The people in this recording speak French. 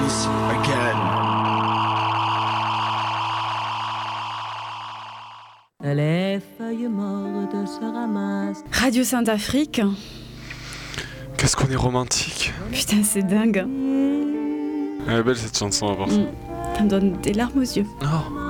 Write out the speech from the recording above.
lose again. Les feuilles mortes se ramassent. Radio Sainte-Afrique. Qu'est-ce qu'on est romantique. Putain, c'est dingue. Elle est belle cette chanson à part ça. Ça me donne des larmes aux yeux. Oh.